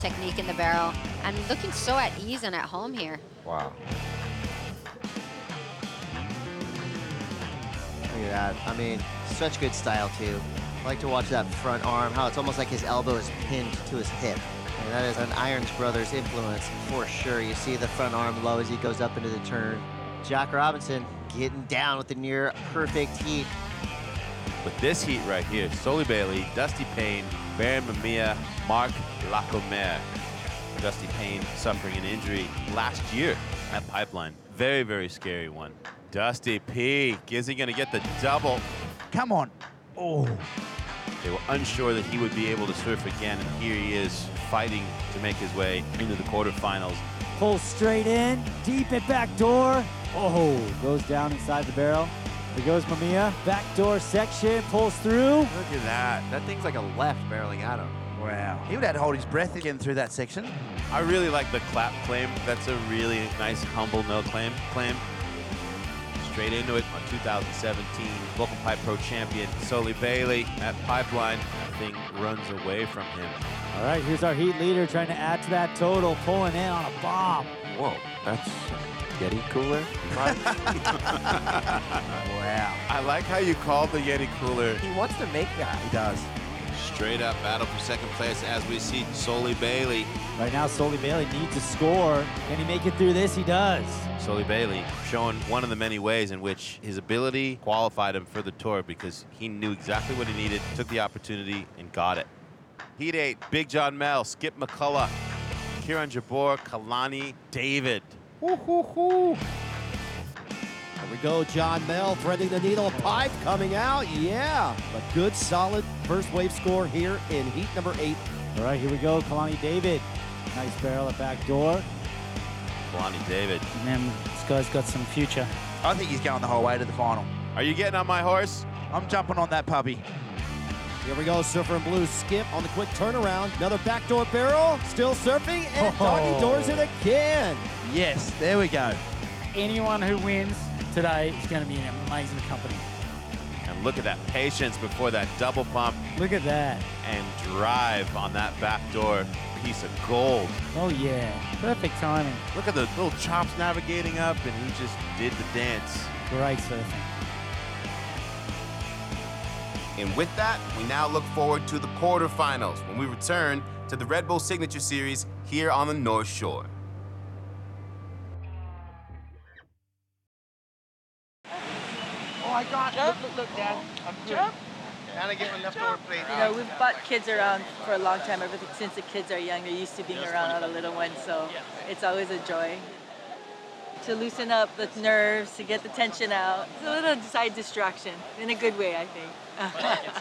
technique in the barrel and looking so at ease and at home here. Wow. Look at that. I mean, such good style, too. I like to watch that front arm, how it's almost like his elbow is pinned to his hip. And that is an Irons Brothers influence for sure. You see the front arm low as he goes up into the turn. Jack Robinson getting down with the near perfect heat. With this heat right here, Sully Bailey, Dusty Payne, Baron Mamiya, Mark Lacomere. Dusty Payne suffering an injury last year at Pipeline. Very, very scary one. Dusty P, is he gonna get the double? Come on. Oh. They were unsure that he would be able to surf again, and here he is fighting to make his way into the quarterfinals. Pulls straight in, deep at back door. Oh, goes down inside the barrel. There goes Mamiya, backdoor section, pulls through. Look at that. That thing's like a left barreling at him. Wow. He would have to hold his breath again through that section. I really like the clap claim. That's a really nice, humble no claim. Straight into it on 2017 Vulcan Pipe Pro champion Sully Bailey at Pipeline. That thing runs away from him. All right, here's our heat leader trying to add to that total, pulling in on a bomb. Whoa, that's Yeti cooler. Wow. I like how you called the Yeti cooler. He wants to make that. He does. Straight up battle for second place as we see Sully Bailey. Right now, Sully Bailey needs to score. Can he make it through this? He does. Sully Bailey showing one of the many ways in which his ability qualified him for the tour because he knew exactly what he needed, took the opportunity, and got it. Heat 8, Big John Mel, Skip McCullough, Kieran Jabor, Kalani David. Here we go, John Mel threading the needle, pipe coming out, yeah. A good, solid first wave score here in heat number 8. All right, here we go, Kalani David. Nice barrel at back door. Kalani David. Man, this guy's got some future. I think he's going the whole way to the final. Are you getting on my horse? I'm jumping on that puppy. Here we go, Surfer in Blue, Skip on the quick turnaround. Another backdoor barrel, still surfing, and doggy doors it again. Yes, there we go. Anyone who wins today is going to be in amazing company. And look at that patience before that double pump Look at that. and drive on that backdoor piece of gold. Oh, yeah. Perfect timing. Look at the little chops navigating up, and he just did the dance. Great surfing. And with that, we now look forward to the quarterfinals when we return to the Red Bull Signature Series here on the North Shore. Oh, I got it. Look, Dad. I'm good. And I get my leftover plate. You know, we've brought kids around for a long time, ever since the kids are young. They're used to being around all the little ones, so it's always a joy. To loosen up the nerves, to get the tension out. It's a little side distraction, in a good way, I think.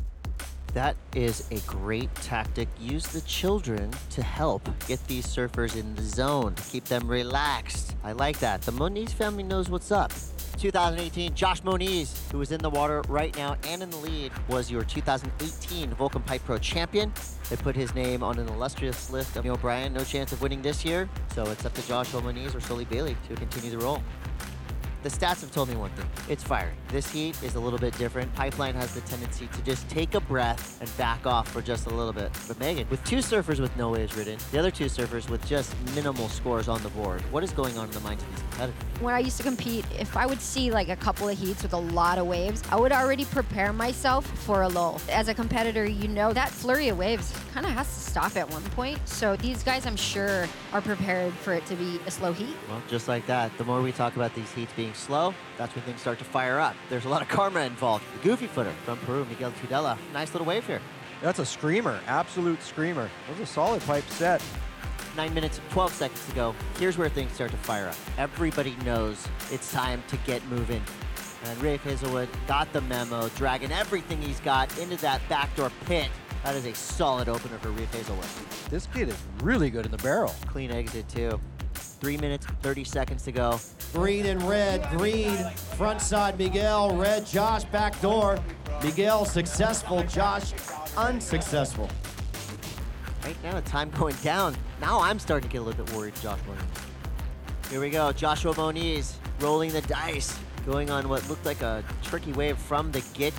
That is a great tactic. Use the children to help get these surfers in the zone, keep them relaxed. I like that. The Moniz family knows what's up. 2018, Josh Moniz, who is in the water right now and in the lead, was your 2018 Vulcan Pipe Pro champion. They put his name on an illustrious list of O'Brien. No chance of winning this year, so it's up to Joshua Moniz or Sully Bailey to continue the roll. The stats have told me one thing. It's firing. This heat is a little bit different. Pipeline has the tendency to just take a breath and back off for just a little bit. But Megan, with 2 surfers with no waves ridden, the other 2 surfers with just minimal scores on the board, what is going on in the minds of these competitors? When I used to compete, if I would see like a couple of heats with a lot of waves, I would already prepare myself for a lull. As a competitor, you know that flurry of waves kind of has to stop at one point. So these guys, I'm sure, are prepared for it to be a slow heat. Well, just like that, the more we talk about these heats being slow, that's when things start to fire up. There's a lot of karma involved. The goofy footer from Peru, Miguel Tudela. Nice little wave here. That's a screamer, absolute screamer. That was a solid pipe set. 9 minutes, 12 seconds to go. Here's where things start to fire up. Everybody knows it's time to get moving. And Rafe Hazelwood got the memo, dragging everything he's got into that backdoor pit. That is a solid opener for Rafe Hazelwood. This kid is really good in the barrel. Clean exit too. 3 minutes, 30 seconds to go. Green and red, green, front side Miguel, red Josh, back door. Miguel successful, Josh unsuccessful. Right now, the time going down. Now I'm starting to get a little bit worried, Josh Moniz. Here we go, Joshua Moniz rolling the dice, going on what looked like a tricky wave from the get